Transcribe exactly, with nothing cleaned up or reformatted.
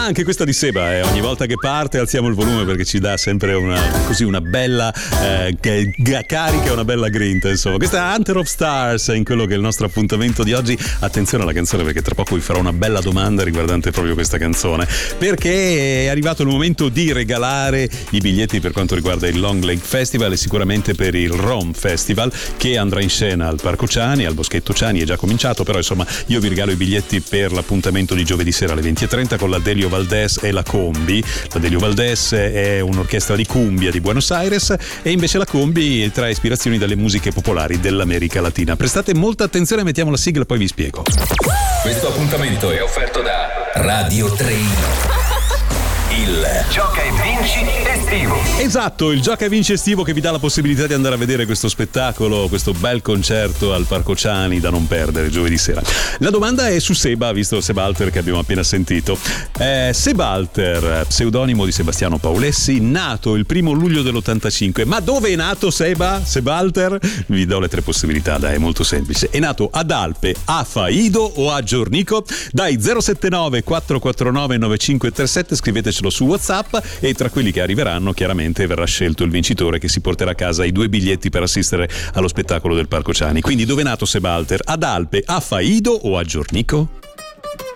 anche questa di Seba, eh. Ogni volta che parte alziamo il volume perché ci dà sempre una, così una bella eh, carica, una bella grinta, insomma. Questa è Hunter of Stars in quello che è il nostro appuntamento di oggi. Attenzione alla canzone perché tra poco vi farò una bella domanda riguardante proprio questa canzone, perché è arrivato il momento di regalare i biglietti per quanto riguarda il Long Lake Festival e sicuramente per il Rome Festival, che andrà in scena al Parco Ciani, al Boschetto Ciani. È già cominciato, però insomma io vi regalo i biglietti per l'appuntamento di giovedì sera alle venti e trenta con la Delio Valdés e la Combi. La Delio Valdés è un'orchestra di cumbia di Buenos Aires e invece la Combi trae ispirazioni dalle musiche popolari dell'America Latina. Prestate molta attenzione, mettiamo la sigla, poi vi spiego. Questo appuntamento è offerto da Radio Treino. Il Gioca e Vinci estivo. Esatto, il Gioca e Vinci estivo che vi dà la possibilità di andare a vedere questo spettacolo, questo bel concerto al Parco Ciani da non perdere giovedì sera. La domanda è su Seba, visto Sebalter che abbiamo appena sentito. Eh, Sebalter, pseudonimo di Sebastiano Paolessi, nato il primo luglio dell'ottantacinque. Ma dove è nato Seba? Sebalter? Vi do le tre possibilità, dai, è molto semplice. È nato ad Alpe, a Faido o a Giornico? Dai, zero sette nove quattro quattro nove nove cinque tre sette, scrivetecelo su WhatsApp e tra quelli che arriveranno chiaramente verrà scelto il vincitore che si porterà a casa i due biglietti per assistere allo spettacolo del Parco Ciani. Quindi dove è nato Sebalter? Ad Alpe, a Faido o a Giornico?